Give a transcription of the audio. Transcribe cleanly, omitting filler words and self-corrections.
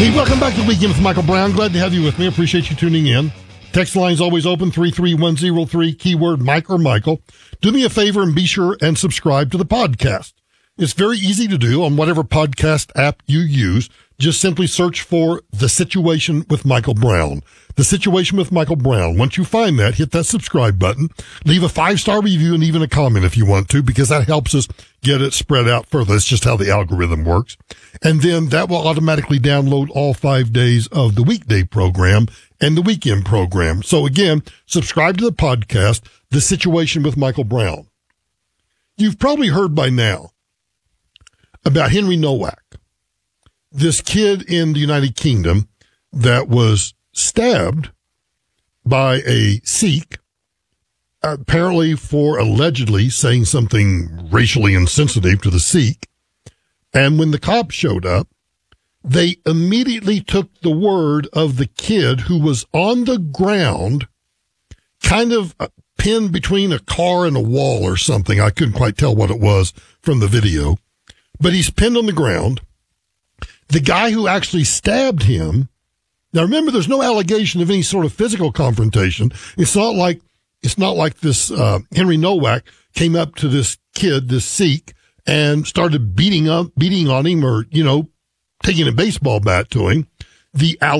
Hey, welcome back to the Weekend with Michael Brown. Glad to have you with me. Appreciate you tuning in. Text line's always open, 33103, keyword Mike or Michael. Do me a favor and be sure and subscribe to the podcast. It's very easy to do on whatever podcast app you use. Just simply search for The Situation with Michael Brown. The Situation with Michael Brown. Once you find that, hit that subscribe button. Leave a 5-star review and even a comment if you want to, because that helps us get it spread out further. It's just how the algorithm works. And then that will automatically download all 5 days of the weekday program and the weekend program. So again, subscribe to the podcast, The Situation with Michael Brown. You've probably heard by now about Henry Nowak, this kid in the United Kingdom that was stabbed by a Sikh, apparently for allegedly saying something racially insensitive to the Sikh. And when the cops showed up, they immediately took the word of the kid who was on the ground, kind of pinned between a car and a wall or something. I couldn't quite tell what it was from the video, but he's pinned on the ground. The guy who actually stabbed him, now remember, there's no allegation of any sort of physical confrontation. It's not like this Henry Nowak came up to this kid, this Sikh, and started beating on him or, taking a baseball bat to him. The